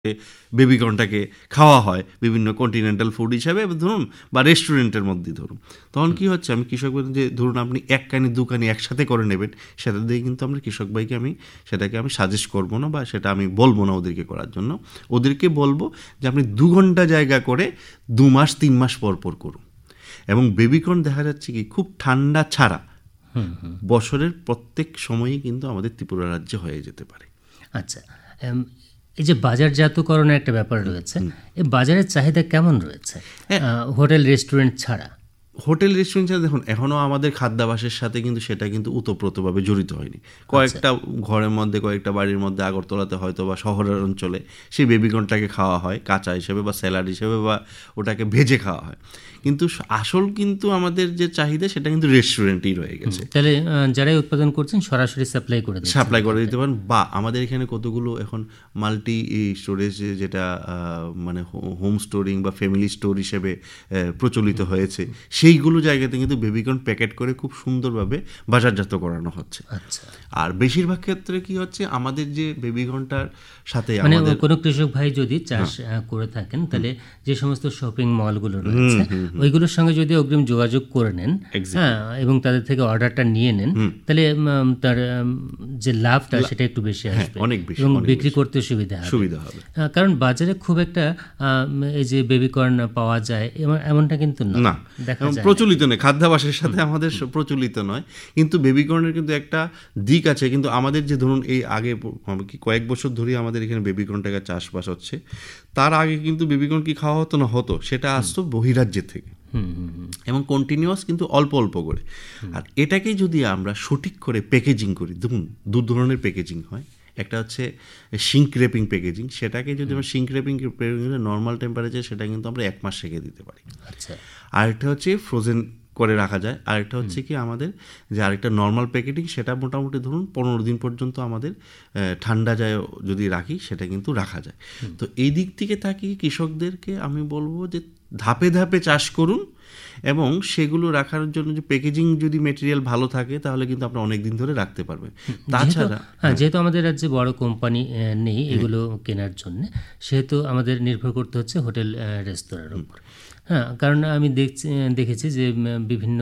বেবিকর্নটাকে খাওয়া হয় বিভিন্ন কন্টিনেন্টাল ফুড হিসাবে ধরুন, বা রেস্টুরেন্টের মধ্যে ধরুন, তখন কি হচ্ছে, আমি কৃষক ভাই যে ধরুন আপনি এক কানি দু কানি একসাথে করে নেবেন, সেটা দিয়ে কিন্তু আমরা কৃষক ভাইকে সেটাকে আমি সাজেস্ট করবো না, বা সেটা আমি বলবো না ওদেরকে করার জন্য। ওদেরকে বলবো যে আপনি 2 ঘন্টা জায়গা করে 2 মাস 3 মাস পর পর করুন। এবং বেবিকর্ন দেখা যাচ্ছে কি খুব ঠান্ডা ছাড়া বছরের প্রত্যেক সময়ই কিন্তু আমাদের ত্রিপুরা রাজ্যে হয়ে যেতে পারে। আচ্ছা, এই যে বাজারজাতকরণের একটা ব্যাপার রয়েছে, এই বাজারের চাহিদা কেমন রয়েছে হোটেল রেস্টুরেন্ট ছাড়া? হোটেল রেস্টুরেন্ট ছাড়া দেখুন, এখনও আমাদের খাদ্যাভ্যাসের সাথে কিন্তু সেটা কিন্তু ওতপ্রোতভাবে জড়িত হয়নি। কয়েকটা ঘরের মধ্যে, কয়েকটা বাড়ির মধ্যে, আগরতলাতে হয়তো বা শহরের অঞ্চলে সেই বেবিকর্নটাকে খাওয়া হয় কাঁচা হিসেবে বা স্যালাড হিসেবে, বা ওটাকে ভেজে খাওয়া হয়। কিন্তু আসল কিন্তু আমাদের যে চাহিদা সেটা কিন্তু রেস্টুরেন্টেই রয়ে গেছে। তাহলে যারাই উৎপাদন করছেন সরাসরি সাপ্লাই করে দিতে পারেন, বা আমাদের এখানে কতগুলো এখন মাল্টি স্টোরেজ, যেটা মানে হোম স্টোরিং বা ফ্যামিলি স্টোর হিসেবে প্রচলিত হয়েছে, সেইগুলো জায়গাতে কিন্তু বেবিকর্ন প্যাকেট করে খুব সুন্দরভাবে বাজারজাত করানো হচ্ছে। আচ্ছা, আর বেশিরভাগ ক্ষেত্রে কি হচ্ছে, আমাদের যে বেবিকর্নটার সাথে মানে কোনো কৃষক ভাই যদি চাষ করে থাকেন, তাহলে যে সমস্ত শপিং মলগুলো রয়েছে ওইগুলোর সঙ্গে যদি অগ্রিম যোগাযোগ করে নেন, হ্যাঁ, এবং তাদের থেকে অর্ডারটা নিয়ে নেন, তাহলে তার যে লাভটা সেটা একটু বেশি আসবে, অনেক বেশি, এবং বিক্রি করতে সুবিধা হবে। কারণ বাজারে খুব একটা এই যে বেবিকর্ন পাওয়া যায় এমনটা কিন্তু না, প্রচলিত নয়, খাদ্যাভ্যাসের সাথে আমাদের প্রচলিত নয়। কিন্তু বেবিকর্নের কিন্তু একটা দিক আছে। কিন্তু আমাদের যে ধরুন এই আগে কয়েক বছর ধরে আমাদের এখানে বেবিকর্নটাকে চাষবাস হচ্ছে, তার আগে কিন্তু বেবিকর্ন কি খাওয়া হতো না, হতো, সেটা আসতো বহিরাজ্যের থেকে, এবং কন্টিনিউয়াস কিন্তু অল্প অল্প করে। আর এটাকে যদি আমরা সঠিক করে প্যাকেজিং করি, দেখুন 2 ধরনের প্যাকেজিং হয়। একটা হচ্ছে শিঙ্ক রেপিং প্যাকেজিং, সেটাকে যদি আমরা শিঙ্ক রেপিং নর্মাল টেম্পারেচার, সেটা কিন্তু আমরা 1 মাস রেখে দিতে পারি। আচ্ছা, আরেকটা হচ্ছে ফ্রোজেন করে রাখা যায়। আরেকটা হচ্ছে কি আমাদের যে আরেকটা নর্মাল প্যাকেটিং, সেটা মোটামুটি ধরুন 15 দিন পর্যন্ত আমাদের ঠান্ডা যায় যদি রাখি, সেটা কিন্তু রাখা যায়। তো এই দিক থেকে তাকিয়ে কৃষকদেরকে আমি বলবো যে ধাপে ধাপে চাষ করুন, এবং সেগুলো রাখার জন্য যে প্যাকেজিং যদি মেটেরিয়াল ভালো থাকে, তাহলে কিন্তু আপনি অনেক দিন ধরে রাখতে পারবেন। তাছাড়া যেহেতু আমাদের রাজ্যে বড় কোম্পানি নেই এগুলো কেনার জন্য, সেহেতু আমাদের নির্ভর করতে হচ্ছে হোটেল রেস্তোরাঁর উপর। হ্যাঁ, কারণ আমি দেখেছি যে বিভিন্ন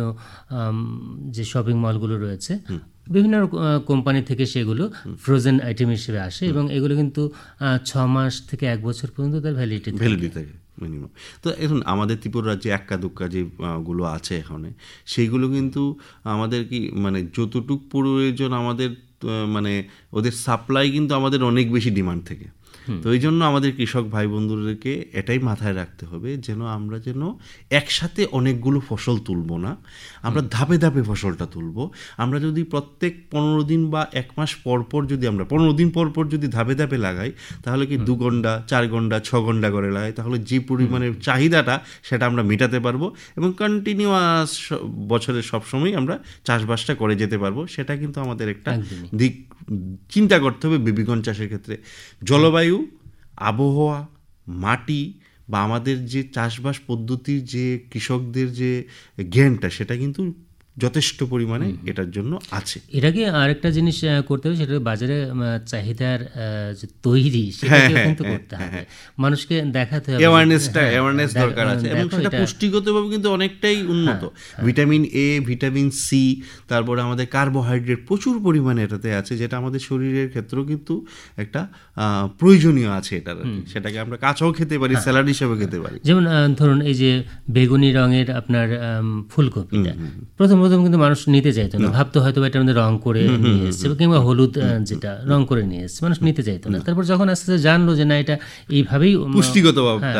যে শপিং মলগুলো রয়েছে, বিভিন্ন কোম্পানি থেকে সেগুলো ফ্রোজেন আইটেম হিসেবে আসে, এবং এগুলো কিন্তু 6 মাস থেকে 1 বছর পর্যন্ত তার ভ্যালিডিটি থাকে মিনিমাম। তো এখন আমাদের ত্রিপুরা রাজ্যে এক্কা দুক্কা যেগুলো আছে এখানে, সেইগুলো কিন্তু আমাদের কি মানে যতটুক প্রয়োজন আমাদের, মানে ওদের সাপ্লাই কিন্তু আমাদের অনেক বেশি ডিমান্ড থেকে। তো এই জন্য আমাদের কৃষক ভাই বন্ধুদেরকে এটাই মাথায় রাখতে হবে, আমরা যেন একসাথে অনেকগুলো ফসল তুলব না, আমরা ধাপে ধাপে ফসলটা তুলব। আমরা যদি প্রত্যেক 15 দিন বা 1 মাস পর পর যদি আমরা 15 দিন পর পর যদি ধাপে ধাপে লাগাই, তাহলে কি 2 ঘন্টা 4 ঘন্টা 6 ঘন্টা করে লাগাই, তাহলে যে পরিমাণের চাহিদাটা সেটা আমরা মেটাতে পারবো, এবং কন্টিনিউয়াস বছরের সবসময় আমরা চাষবাসটা করে যেতে পারবো। সেটা কিন্তু আমাদের একটা দিক চিন্তা করতে হবে বেবিকর্ন চাষের ক্ষেত্রে। জলবায়ু, আবহাওয়া, মাটি, বা আমাদের যে চাষবাস পদ্ধতির যে কৃষকদের যে জ্ঞানটা, সেটা কিন্তু যথেষ্ট পরিমাণে এটার জন্য আছে। এটাকে আরেকটা জিনিস করতে হবে, সেটা বাজারে চাহিদার যে তৈরি, সেটাকে কিন্তু করতে হবে, মানুষকে দেখাতে হবে, অ্যাওয়ারনেস দরকার আছে, এবং সেটা পুষ্টিগতভাবে কিন্তু অনেকটাই উন্নত। ভিটামিন এ, ভিটামিন সি, তারপরে আমাদের কার্বোহাইড্রেট প্রচুর পরিমাণে এটাতে আছে, যেটা আমাদের শরীরের ক্ষেত্রেও কিন্তু একটা প্রয়োজনীয় আছে। এটার সেটাকে আমরা কাঁচাও খেতে পারি, স্যালাড হিসেবে খেতে পারি। যেমন ধরুন এই যে বেগুনি রঙের আপনার ফুলকপিটা, প্রথম কিন্তু মানুষ নিতে চাইতো না, ভাবতো হয়তো এটার মধ্যে রং করে নিয়ে এসছে, কিংবা হলুদ যেটা রং করে নিয়ে এসছে, মানুষ নিতে চাইতো না। তারপর যখন আস্তে আস্তে জানলো যে না, এটা এইভাবেই পুষ্টিগত,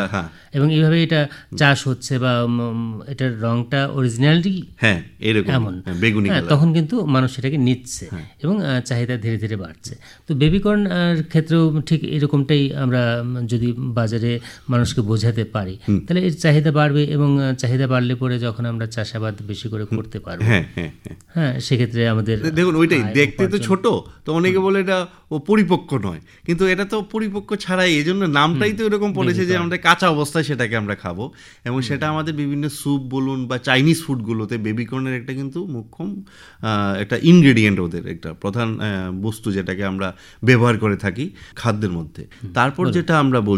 এবং এইভাবে এটা চাষ হচ্ছে, বা এটার রংটা অরিজিনালিটি এমন, তখন কিন্তু মানুষ সেটাকে নিচ্ছে, এবং চাহিদা ধীরে ধীরে বাড়ছে। তো বেবিকর্ন ক্ষেত্রেও ঠিক এরকমটাই আমরা যদি বাজারে মানুষকে বোঝাতে পারি, তাহলে এর চাহিদা বাড়বে, এবং চাহিদা বাড়লে পরে যখন আমরা চাষাবাদ বেশি করে করতে পারবো, হ্যাঁ, সেক্ষেত্রে আমাদের দেখুন ওইটাই দেখতে তো ছোট, তো অনেকে বলে এটা ও পরিপক্ক নয়, কিন্তু এটা তো পরিপক্ক ছাড়াই, এই জন্য নামটাই তো এরকম পড়েছে যে আমরা কাঁচা অবস্থায় সেটাকে আমরা খাবো, এবং সেটা আমাদের বিভিন্ন স্যুপ বলুন বা চাইনিজ ফুডগুলোতে বেবিকর্নের একটা কিন্তু মুখ্যম একটা ইনগ্রেডিয়েন্ট, ওদের একটা প্রধান বস্তু, যেটাকে আমরা ব্যবহার করে থাকি খাদ্যের মধ্যে। তারপর যেটা আমরা